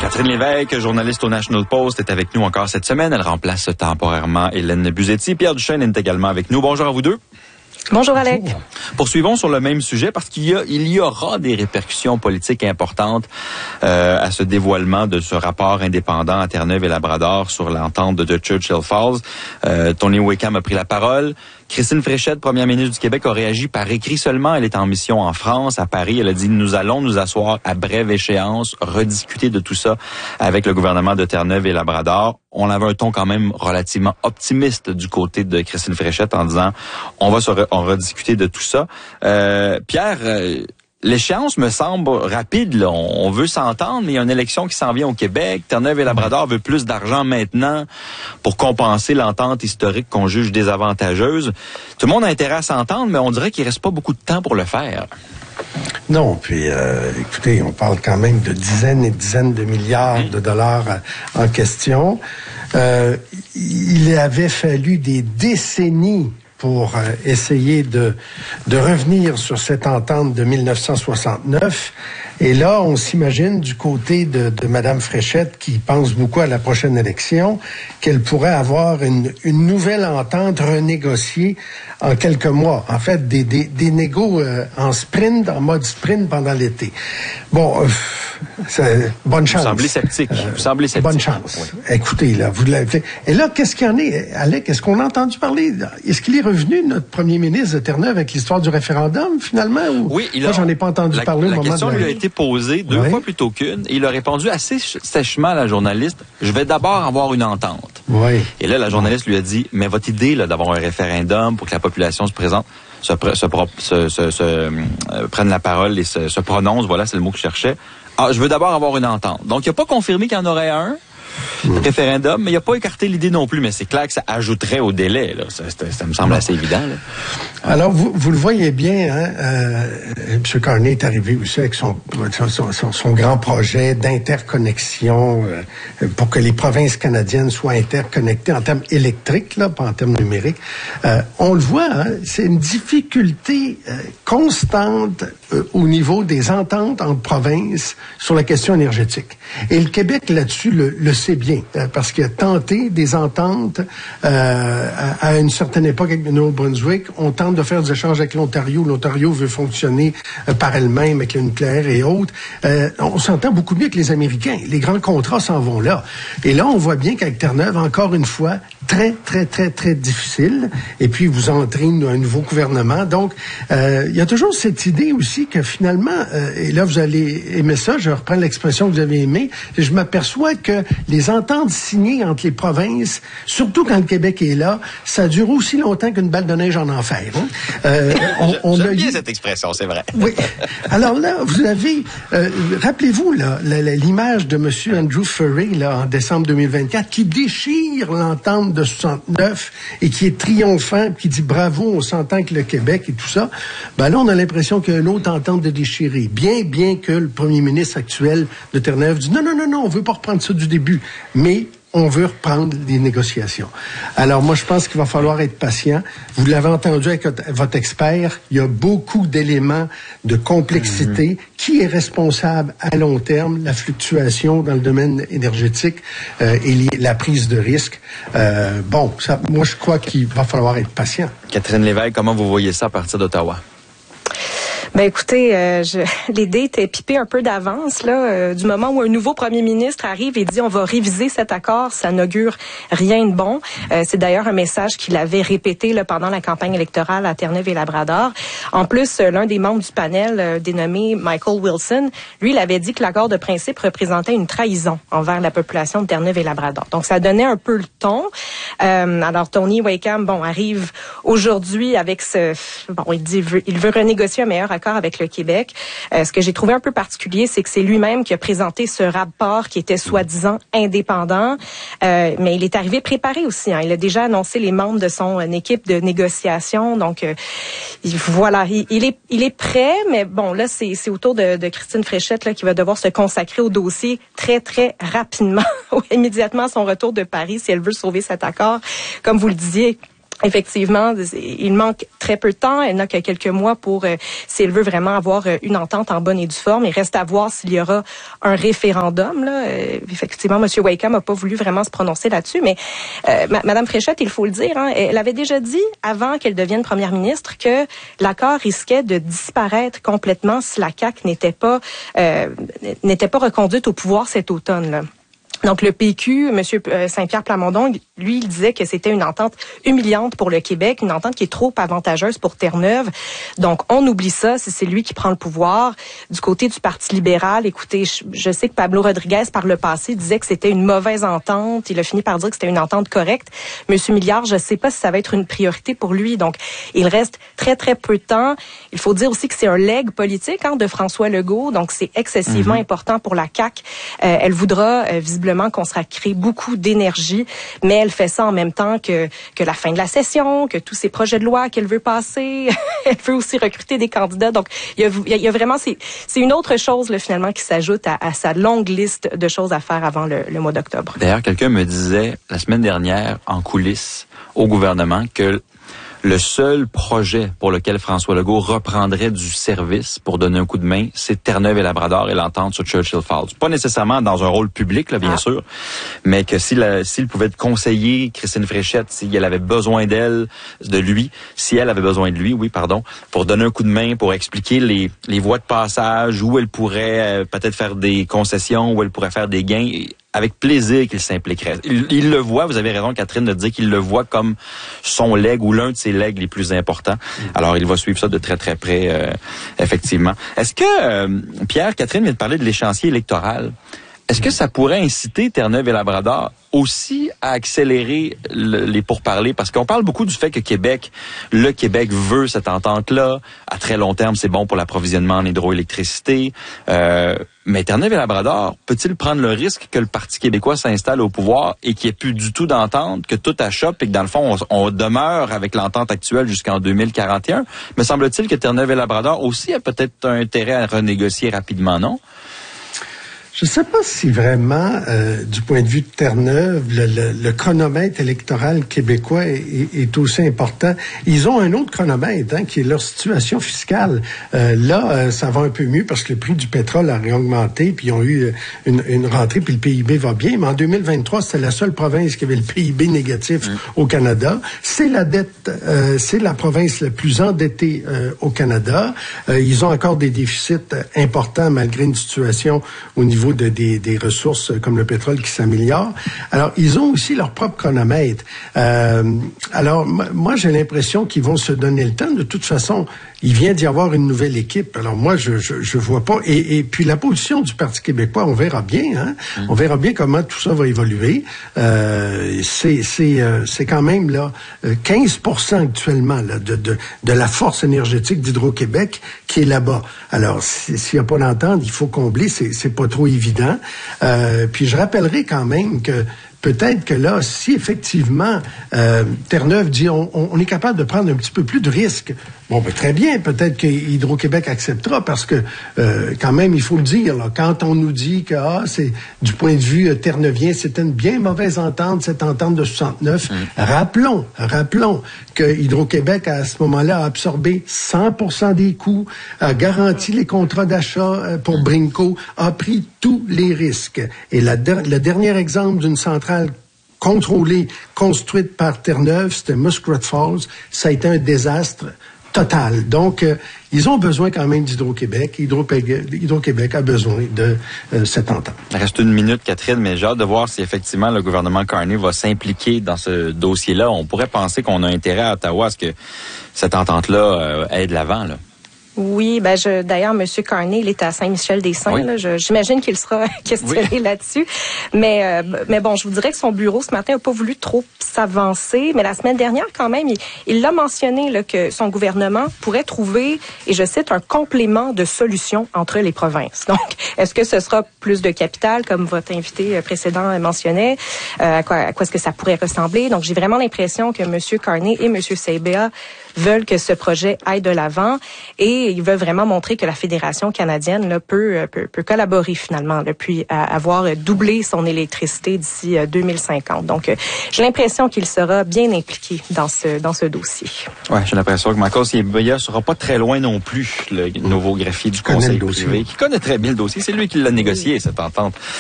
Catherine Lévesque, journaliste au National Post, est avec nous encore cette semaine. Elle remplace temporairement Hélène Buzetti. Pierre Duchesne est également avec nous. Bonjour à vous deux. Bonjour Alec. Poursuivons sur le même sujet parce qu'il y aura des répercussions politiques importantes à ce dévoilement de ce rapport indépendant à Terre-Neuve et Labrador sur l'entente de Churchill Falls. Tony Wakeham a pris la parole. Christine Fréchette, première ministre du Québec, a réagi par écrit seulement. Elle est en mission en France, à Paris. Elle a dit « Nous allons nous asseoir à brève échéance, rediscuter de tout ça avec le gouvernement de Terre-Neuve et Labrador ». On avait un ton quand même relativement optimiste du côté de Christine Fréchette en disant « On va rediscuter de tout ça ». Pierre, l'échéance me semble rapide, là. On veut s'entendre, mais il y a une élection qui s'en vient au Québec. Terre-Neuve et Labrador veut plus d'argent maintenant pour compenser l'entente historique qu'on juge désavantageuse. Tout le monde a intérêt à s'entendre, mais on dirait qu'il reste pas beaucoup de temps pour le faire. Non, puis écoutez, on parle quand même de dizaines et dizaines de milliards de dollars en question. Il avait fallu des décennies pour essayer de revenir sur cette entente de 1969. Et là, on s'imagine du côté de Mme Fréchette, qui pense beaucoup à la prochaine élection, qu'elle pourrait avoir une nouvelle entente renégociée en quelques mois. En fait, des négos en mode sprint pendant l'été. Bon, bonne chance. Vous semblez sceptique. Bonne chance. Oui. Écoutez, là, vous l'avez fait. Et là, qu'est-ce qu'il y en est, Alec? Est-ce qu'on a entendu parler? Est-ce qu'il est revenu, notre premier ministre de Terre-Neuve, avec l'histoire du référendum, finalement? Ou... Oui, Moi, j'en ai pas entendu parler au moment de la question lui a été posée deux fois plutôt qu'une, et il a répondu assez sèchement à la journaliste, « Je vais d'abord avoir une entente. » Oui. Et là, la journaliste lui a dit, « Mais votre idée là, d'avoir un référendum pour que la population se présente, prenne la parole et se prononce, voilà, c'est le mot que je cherchais. Ah, je veux d'abord avoir une entente. » Donc, il n'a pas confirmé qu'il y en aurait un référendum, mais il n'a pas écarté l'idée non plus. Mais c'est clair que ça ajouterait au délai. Là. Ça me semble assez évident. Là. Alors, vous le voyez bien, hein, M. Carney est arrivé aussi avec son grand projet d'interconnexion pour que les provinces canadiennes soient interconnectées en termes électriques, là, pas en termes numériques. On le voit, hein, c'est une difficulté constante au niveau des ententes entre provinces sur la question énergétique. Et le Québec, là-dessus, le sait bien, parce qu'il a tenté des ententes à une certaine époque avec le Nouveau-Brunswick. On tente de faire des échanges avec l'Ontario. L'Ontario veut fonctionner par elle-même avec le nucléaire et autres. On s'entend beaucoup mieux que les Américains. Les grands contrats s'en vont là. Et là, on voit bien qu'avec Terre-Neuve, encore une fois, très, très, très, très difficile. Et puis, vous entrez un nouveau gouvernement. Donc, il y a toujours cette idée aussi que finalement, et là, vous allez aimer ça, je reprends l'expression que vous avez aimée, je m'aperçois que les ententes signées entre les provinces, surtout quand le Québec est là, ça dure aussi longtemps qu'une balle de neige en enfer. Hein? J'aime bien cette expression, c'est vrai. Oui. Alors là, vous avez, rappelez-vous là, l'image de M. Andrew Furey là, en décembre 2024 qui déchire l'entente de 69 et qui est triomphant, qui dit bravo, on s'entend avec le Québec et tout ça. Ben là, on a l'impression qu'il y a une autre entente de déchirer. Bien que le premier ministre actuel de Terre-Neuve dit non, on veut pas reprendre ça du début, mais on veut reprendre les négociations. Alors moi, je pense qu'il va falloir être patient. Vous l'avez entendu avec votre expert, il y a beaucoup d'éléments de complexité. Qui est responsable à long terme? La fluctuation dans le domaine énergétique et la prise de risque. Moi, je crois qu'il va falloir être patient. Catherine Lévesque, comment vous voyez ça à partir d'Ottawa? Ben écoutez, l'idée était pipée un peu d'avance là, du moment où un nouveau premier ministre arrive et dit on va réviser cet accord, ça n'augure rien de bon. C'est d'ailleurs un message qu'il avait répété là, pendant la campagne électorale à Terre-Neuve et Labrador. En plus, l'un des membres du panel, dénommé Michael Wilson, lui, il avait dit que l'accord de principe représentait une trahison envers la population de Terre-Neuve et Labrador. Donc ça donnait un peu le ton. Alors Tony Wakeham, arrive aujourd'hui avec il veut renégocier un meilleur accord avec le Québec. Ce que j'ai trouvé un peu particulier, c'est que c'est lui-même qui a présenté ce rapport qui était soi-disant indépendant, mais il est arrivé préparé aussi. Hein. Il a déjà annoncé les membres de son équipe de négociation, donc voilà, il est prêt, mais bon, là, c'est au tour de Christine Fréchette là, qui va devoir se consacrer au dossier très, très rapidement, immédiatement à son retour de Paris, si elle veut sauver cet accord. Comme vous le disiez, Effectivement, il manque très peu de temps. Elle n'a que quelques mois pour, si elle veut vraiment avoir une entente en bonne et due forme. Il reste à voir s'il y aura un référendum. Là. Effectivement, M. Wakeham n'a pas voulu vraiment se prononcer là-dessus. Mais Mme Fréchette, il faut le dire, hein, elle avait déjà dit, avant qu'elle devienne première ministre, que l'accord risquait de disparaître complètement si la CAQ n'était pas reconduite au pouvoir cet automne. Là. Donc, le PQ, M. Saint-Pierre Plamondon, lui, il disait que c'était une entente humiliante pour le Québec, une entente qui est trop avantageuse pour Terre-Neuve. Donc, on oublie ça, c'est lui qui prend le pouvoir. Du côté du Parti libéral, écoutez, je sais que Pablo Rodriguez, par le passé, disait que c'était une mauvaise entente. Il a fini par dire que c'était une entente correcte. M. Milliard, je ne sais pas si ça va être une priorité pour lui. Donc, il reste très, très peu de temps. Il faut dire aussi que c'est un legs politique de François Legault. Donc, c'est excessivement important pour la CAQ. Elle voudra visiblement consacrer beaucoup d'énergie, mais elle fait ça en même temps que la fin de la session, que tous ces projets de loi qu'elle veut passer. Elle veut aussi recruter des candidats. Donc, il y a vraiment, c'est une autre chose là, finalement qui s'ajoute à sa longue liste de choses à faire avant le mois d'octobre. D'ailleurs, quelqu'un me disait la semaine dernière en coulisses au gouvernement que le seul projet pour lequel François Legault reprendrait du service pour donner un coup de main, c'est Terre-Neuve et Labrador et l'entente sur Churchill Falls. Pas nécessairement dans un rôle public, là, bien sûr, mais que s'il pouvait conseiller Christine Fréchette, si elle avait besoin si elle avait besoin de lui, pour donner un coup de main, pour expliquer les voies de passage, où elle pourrait peut-être faire des concessions, où elle pourrait faire des gains, avec plaisir qu'il s'impliquerait. Il le voit, vous avez raison Catherine de dire qu'il le voit comme son legs ou l'un de ses legs les plus importants. Alors il va suivre ça de très très près, effectivement. Est-ce que, Pierre, Catherine vient de parler de l'échéancier électoral. Est-ce que ça pourrait inciter Terre-Neuve et Labrador aussi à accélérer les pourparlers? Parce qu'on parle beaucoup du fait que le Québec veut cette entente-là. À très long terme, c'est bon pour l'approvisionnement en hydroélectricité. Mais Terre-Neuve et Labrador, peut-il prendre le risque que le Parti québécois s'installe au pouvoir et qu'il n'y ait plus du tout d'entente, que tout achoppe et que dans le fond, on demeure avec l'entente actuelle jusqu'en 2041? Me semble-t-il que Terre-Neuve et Labrador aussi a peut-être un intérêt à renégocier rapidement, non? Je ne sais pas si vraiment, du point de vue de Terre-Neuve, le chronomètre électoral québécois est aussi important. Ils ont un autre chronomètre, qui est leur situation fiscale. Là, ça va un peu mieux parce que le prix du pétrole a réaugmenté, puis ils ont eu une rentrée, puis le PIB va bien. Mais en 2023, c'était la seule province qui avait le PIB négatif au Canada. C'est la dette, c'est la province la plus endettée au Canada. Ils ont encore des déficits importants malgré une situation au niveau des ressources comme le pétrole qui s'améliore. Alors, ils ont aussi leur propre chronomètre. Alors, moi, j'ai l'impression qu'ils vont se donner le temps. De toute façon, il vient d'y avoir une nouvelle équipe. Alors, moi, je vois pas. Et puis, la position du Parti québécois, on verra bien. On verra bien comment tout ça va évoluer. C'est quand même là 15% actuellement là, de la force énergétique d'Hydro-Québec qui est là-bas. Alors, s'il n'y a pas d'entente, il faut combler. C'est pas trop évident. Puis je rappellerai quand même que peut-être que là, si effectivement Terre-Neuve dit on est capable de prendre un petit peu plus de risques, bon, ben très bien, peut-être que Hydro-Québec acceptera parce que quand même, il faut le dire, là, quand on nous dit que c'est du point de vue terneuvien, c'était une bien mauvaise entente, cette entente de 69, rappelons que Hydro-Québec, à ce moment-là, a absorbé 100% des coûts, a garanti les contrats d'achat pour Brinko, a pris tous les risques. Et le dernier exemple d'une centrale contrôlée, construite par Terre-Neuve, c'était Muskrat Falls. Ça a été un désastre total. Donc, ils ont besoin quand même d'Hydro-Québec. Hydro-Québec a besoin de cette entente. Il reste une minute, Catherine, mais j'ai hâte de voir si effectivement le gouvernement Carney va s'impliquer dans ce dossier-là. On pourrait penser qu'on a intérêt à Ottawa à ce que cette entente-là aille de l'avant, là. Oui, d'ailleurs, M. Carney, il est à Saint-Michel-des-Saints. Oui. J'imagine qu'il sera questionné là-dessus. Mais bon, je vous dirais que son bureau, ce matin, n'a pas voulu trop s'avancer. Mais la semaine dernière, quand même, il l'a mentionné là, que son gouvernement pourrait trouver, et je cite, un complément de solution entre les provinces. Donc, est-ce que ce sera plus de capital, comme votre invité précédent mentionnait? À quoi est-ce que ça pourrait ressembler? Donc, j'ai vraiment l'impression que M. Carney et M. Sabia veulent que ce projet aille de l'avant et ils veulent vraiment montrer que la Fédération canadienne là, peut collaborer finalement là, puis avoir doublé son électricité d'ici 2050. Donc, j'ai l'impression qu'il sera bien impliqué dans ce dossier. Ouais, j'ai l'impression que Michael Siebeya sera pas très loin non plus, le nouveau greffier du Conseil privé, qui connaît très bien le dossier. C'est lui qui l'a négocié, cette entente.